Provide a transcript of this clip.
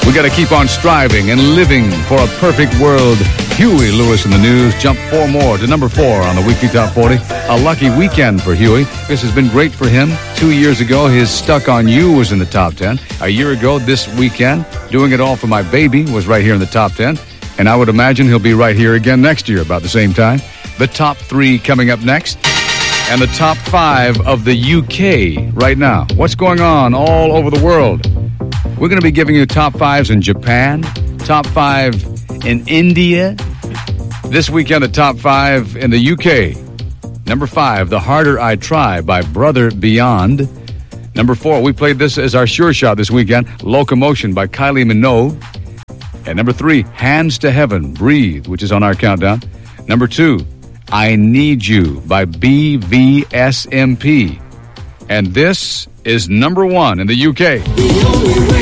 We got to keep on striving and living for a perfect world. Huey Lewis in the news. Jump 4 more to number 4 on the weekly top 40. A lucky weekend for Huey. This has been great for him. 2 years ago, his Stuck on You was in the top 10. A year ago, this weekend, Doing It All for My Baby was right here in the top 10. And I would imagine he'll be right here again next year about the same time. The top 3 coming up next. And the top 5 of the UK right now. What's going on all over the world? We're going to be giving you top 5s in Japan, top 5 in India. This weekend, a top 5 in the UK. Number 5, The Harder I Try by Brother Beyond. Number 4, we played this as our sure shot this weekend, Locomotion by Kylie Minogue. And number 3, Hands to Heaven, Breathe, which is on our countdown. Number 2, I Need You by BVSMP. And this is number 1 in the UK.